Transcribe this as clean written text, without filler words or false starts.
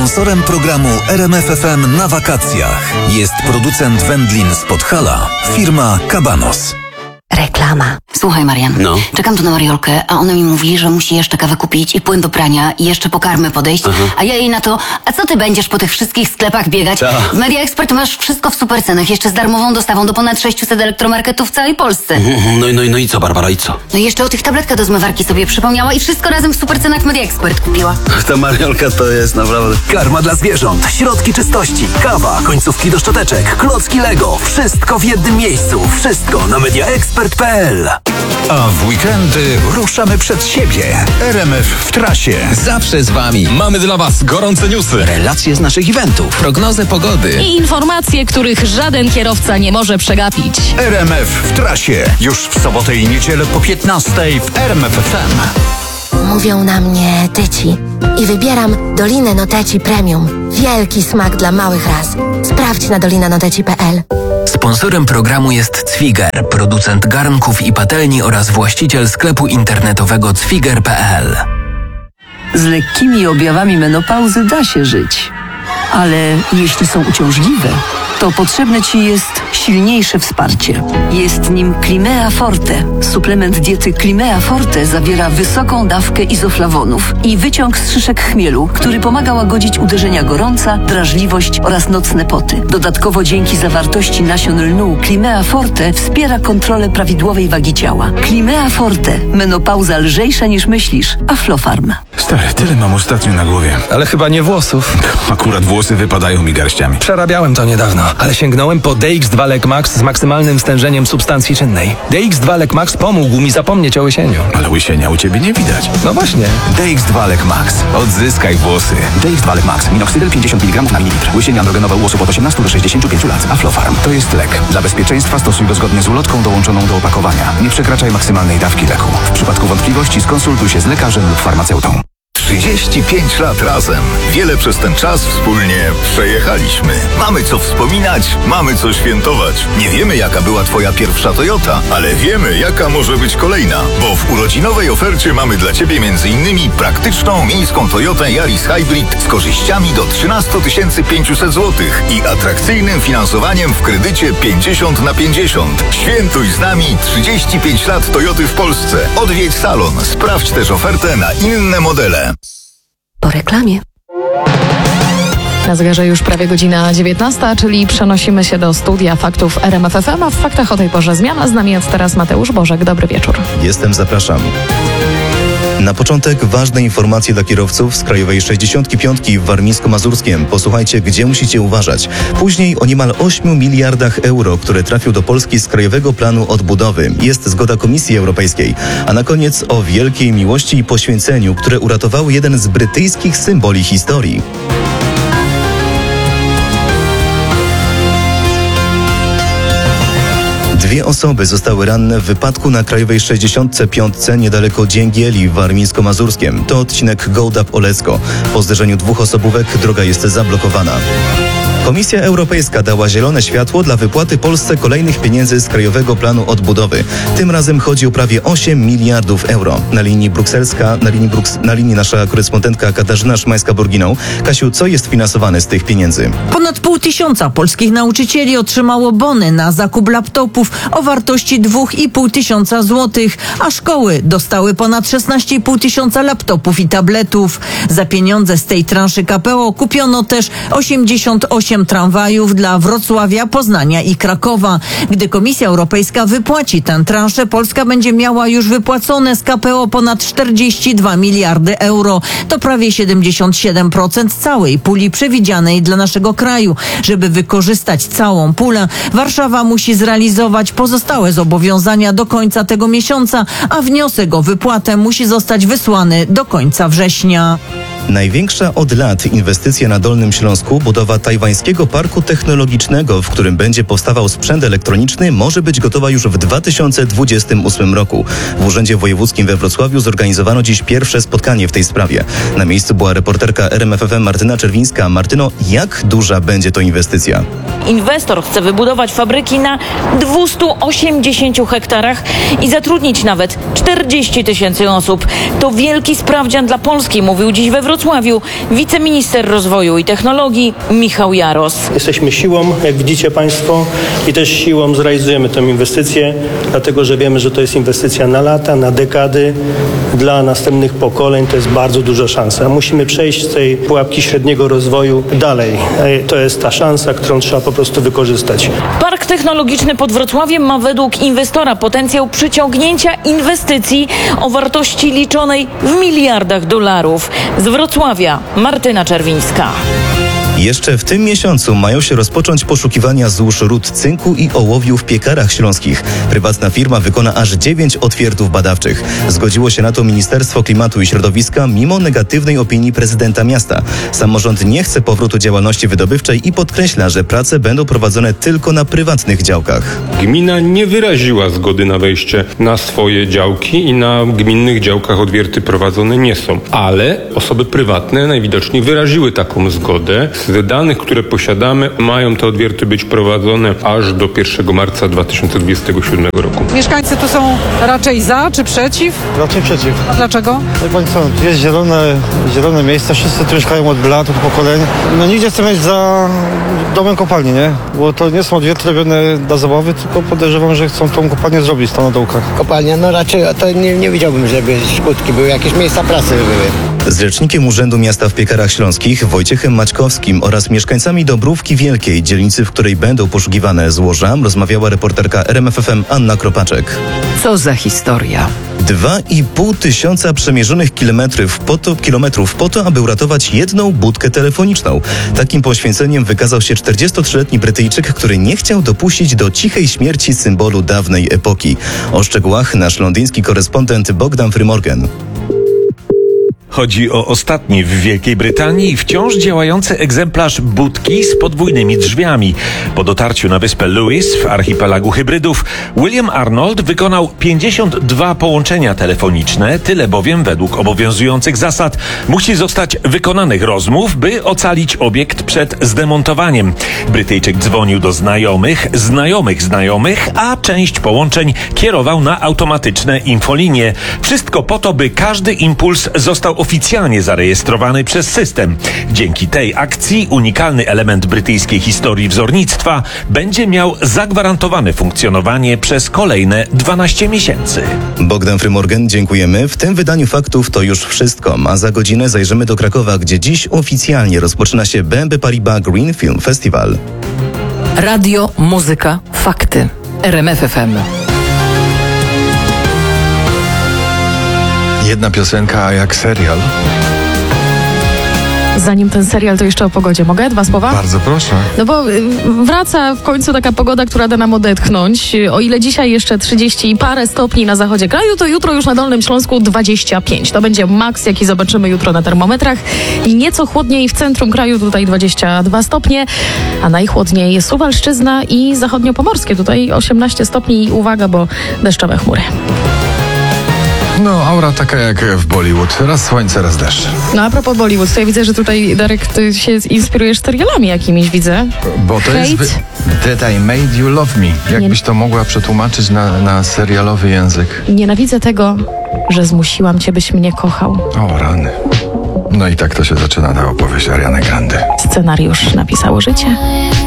Sponsorem programu RMF FM na wakacjach jest producent wędlin z Podhala, firma Cabanos. Reklama. Słuchaj, Marian. No. Czekam tu na Mariolkę, a ona mi mówi, że musi jeszcze kawę kupić i płyn do prania i jeszcze po karmę podejść. A ja jej na to, a co ty będziesz po tych wszystkich sklepach biegać? W Media Expert masz wszystko w super cenach, jeszcze z darmową dostawą do ponad 600 elektromarketów w całej Polsce. No i co, Barbara, i co? No i jeszcze o tych tabletkach do zmywarki sobie przypomniała i wszystko razem w super cenach w Media Expert kupiła. Ta Mariolka to jest naprawdę... Karma dla zwierząt, środki czystości, kawa, końcówki do szczoteczek, klocki Lego. Wszystko w jednym miejscu. Wszystko na mediaexpert.pl. A w weekendy ruszamy przed siebie. RMF w trasie. Zawsze z wami. Mamy dla was gorące newsy, Relacje z naszych eventów. prognozę pogody. I informacje, których żaden kierowca nie może przegapić. RMF w trasie. Już w sobotę i niedzielę po 15:00 w RMF FM. Mówią na mnie Tyci i wybieram Dolinę Noteci Premium. Wielki smak dla małych ras. Sprawdź na dolinanoteci.pl. Sponsorem programu jest Cwiger, producent garnków i patelni oraz właściciel sklepu internetowego cwiger.pl. Z lekkimi objawami menopauzy da się żyć, ale jeśli są uciążliwe, to potrzebne Ci jest silniejsze wsparcie. Jest nim Climea Forte. Suplement diety Climea Forte zawiera wysoką dawkę izoflawonów i wyciąg z szyszek chmielu, który pomaga łagodzić uderzenia gorąca, drażliwość oraz nocne poty. Dodatkowo dzięki zawartości nasion lnu Climea Forte wspiera kontrolę prawidłowej wagi ciała. Climea Forte. Menopauza lżejsza niż myślisz. Aflofarm. Stary, tyle mam ostatnio na głowie. Ale chyba nie włosów. Akurat włosy wypadają mi garściami. Przerabiałem to niedawno, ale sięgnąłem po DX2 Lec Max z maksymalnym stężeniem substancji czynnej. DX2 Lec Max pomógł mi zapomnieć o łysieniu. Ale łysienia u ciebie nie widać. No właśnie. DX2 Lec Max. Odzyskaj włosy. DX2 Lec Max. Minoxidil 50 mg na mililitr. Łysienie androgenowe u osób od 18 do 65 lat. Aflofarm. To jest lek. Dla bezpieczeństwa stosuj go zgodnie z ulotką dołączoną do opakowania. Nie przekraczaj maksymalnej dawki leku. W przypadku wątpliwości skonsultuj się z lekarzem lub farmaceutą. 35 lat razem. Wiele przez ten czas wspólnie przejechaliśmy. Mamy co wspominać, mamy co świętować. Nie wiemy, jaka była Twoja pierwsza Toyota, ale wiemy, jaka może być kolejna. Bo w urodzinowej ofercie mamy dla Ciebie m.in. praktyczną miejską Toyotę Yaris Hybrid z korzyściami do 13 500 zł i atrakcyjnym finansowaniem w kredycie 50/50. Świętuj z nami 35 lat Toyoty w Polsce. Odwiedź salon. Sprawdź też ofertę na inne modele. Po reklamie. Na zegarze już prawie godzina 19, czyli przenosimy się do studia faktów RMF FM, a w faktach o tej porze zmiana. Z nami jest teraz Mateusz Bożek. Dobry wieczór. Zapraszam. Na początek ważne informacje dla kierowców z Krajowej 65 w Warmińsko-Mazurskiem. Posłuchajcie, gdzie musicie uważać. Później o niemal 8 miliardach euro, które trafią do Polski z Krajowego Planu Odbudowy. Jest zgoda Komisji Europejskiej. A na koniec o wielkiej miłości i poświęceniu, które uratowały jeden z brytyjskich symboli historii. Dwie osoby zostały ranne w wypadku na Krajowej 65 niedaleko Dzięgieli w Warmińsko-Mazurskiem. To odcinek Gołdap-Olecko. Po zderzeniu dwóch osobówek droga jest zablokowana. Komisja Europejska dała zielone światło dla wypłaty Polsce kolejnych pieniędzy z Krajowego Planu Odbudowy. Tym razem chodzi o prawie 8 miliardów euro. Na linii nasza korespondentka Katarzyna Szymańska-Borginą. Kasiu, co jest finansowane z tych pieniędzy? Ponad 500 polskich nauczycieli otrzymało bony na zakup laptopów o wartości 2500 złotych, a szkoły dostały ponad 16,5 tysiąca laptopów i tabletów. Za pieniądze z tej transzy KPO kupiono też 88 tramwajów dla Wrocławia, Poznania i Krakowa. Gdy Komisja Europejska wypłaci tę transzę, Polska będzie miała już wypłacone z KPO ponad 42 miliardy euro. To prawie 77% całej puli przewidzianej dla naszego kraju. Żeby wykorzystać całą pulę, Warszawa musi zrealizować pozostałe zobowiązania do końca tego miesiąca, a wniosek o wypłatę musi zostać wysłany do końca września. Największa od lat inwestycja na Dolnym Śląsku, budowa tajwańskiego parku technologicznego, w którym będzie powstawał sprzęt elektroniczny, może być gotowa już w 2028 roku. W Urzędzie Wojewódzkim we Wrocławiu zorganizowano dziś pierwsze spotkanie w tej sprawie. Na miejscu była reporterka RMF FM Martyna Czerwińska. Martyno, jak duża będzie to inwestycja? Inwestor chce wybudować fabryki na 280 hektarach i zatrudnić nawet 40 000 osób. To wielki sprawdzian dla Polski, mówił dziś we Wrocławiu we Wrocławiu wiceminister rozwoju i technologii Michał Jaros. Jesteśmy siłą, jak widzicie Państwo, i też siłą zrealizujemy tę inwestycję, dlatego że wiemy, że to jest inwestycja na lata, na dekady, dla następnych pokoleń. To jest bardzo duża szansa. Musimy przejść z tej pułapki średniego rozwoju dalej. To jest ta szansa, którą trzeba po prostu wykorzystać. Park technologiczny pod Wrocławiem ma według inwestora potencjał przyciągnięcia inwestycji o wartości liczonej w miliardach dolarów. Z Wrocławia Martyna Czerwińska. Jeszcze w tym miesiącu mają się rozpocząć poszukiwania złóż ród cynku i ołowiu w Piekarach Śląskich. Prywatna firma wykona aż 9 otwiertów badawczych. Zgodziło się na to Ministerstwo Klimatu i Środowiska mimo negatywnej opinii prezydenta miasta. Samorząd nie chce powrotu działalności wydobywczej i podkreśla, że prace będą prowadzone tylko na prywatnych działkach. Gmina nie wyraziła zgody na wejście na swoje działki i na gminnych działkach odwierty prowadzone nie są. Ale osoby prywatne najwidoczniej wyraziły taką zgodę. Z danych, które posiadamy, mają te odwierty być prowadzone aż do 1 marca 2027 roku. Mieszkańcy tu są raczej za czy przeciw? Raczej przeciw. A dlaczego? Tu jest zielone miejsce, wszyscy tu mieszkają od lat, od pokoleń. No nigdzie chcę mieć za domem kopalni, nie? Bo to nie są odwierty robione dla zabawy, tylko podejrzewam, że chcą tą kopalnię zrobić tam na dołkach. Kopalnia, no raczej to nie widziałbym, żeby skutki były, jakieś miejsca pracy były. Z rzecznikiem Urzędu Miasta w Piekarach Śląskich Wojciechem Maćkowskim oraz mieszkańcami Dobrówki Wielkiej, dzielnicy, w której będą poszukiwane złoża, rozmawiała reporterka RMF FM Anna Kropaczek. Co za historia. 2,5 tysiąca przemierzonych kilometrów po to, aby uratować jedną budkę telefoniczną. Takim poświęceniem wykazał się 43-letni Brytyjczyk, który nie chciał dopuścić do cichej śmierci symbolu dawnej epoki. O szczegółach nasz londyński korespondent Bogdan Frymorgan. Chodzi o ostatni w Wielkiej Brytanii wciąż działający egzemplarz budki z podwójnymi drzwiami. Po dotarciu na wyspę Lewis w archipelagu hybrydów William Arnold wykonał 52 połączenia telefoniczne, tyle bowiem według obowiązujących zasad musi zostać wykonanych rozmów, by ocalić obiekt przed zdemontowaniem. Brytyjczyk dzwonił do znajomych, a część połączeń kierował na automatyczne infolinie. Wszystko po to, by każdy impuls został oficjalnie zarejestrowany przez system. Dzięki tej akcji unikalny element brytyjskiej historii wzornictwa będzie miał zagwarantowane funkcjonowanie przez kolejne 12 miesięcy. Bogdan Frymorgan, dziękujemy. W tym wydaniu faktów to już wszystko, a za godzinę zajrzymy do Krakowa, gdzie dziś oficjalnie rozpoczyna się BNP Paribas Green Film Festival. Radio, muzyka, fakty. RMF FM. Jedna piosenka, a jak serial. Zanim ten serial, to jeszcze o pogodzie. Mogę? 2 słowa? Bardzo proszę. No bo wraca w końcu taka pogoda, która da nam odetchnąć. O ile dzisiaj jeszcze 30 i parę stopni na zachodzie kraju, to jutro już na Dolnym Śląsku 25. To będzie maks, jaki zobaczymy jutro na termometrach. I nieco chłodniej w centrum kraju, tutaj 22 stopnie, a najchłodniej jest Suwalszczyzna i zachodniopomorskie. Tutaj 18 stopni i uwaga, bo deszczowe chmury. No, aura taka jak w Bollywood. Raz słońce, raz deszcz. No a propos Bollywood, to ja widzę, że tutaj, Darek, ty się inspirujesz serialami jakimiś, widzę. Bo to jest That I Made You Love Me. Jakbyś to mogła przetłumaczyć na serialowy język? Nienawidzę tego, że zmusiłam cię, byś mnie kochał. O, rany. No i tak to się zaczyna ta opowieść Ariany Grande. Scenariusz napisało życie.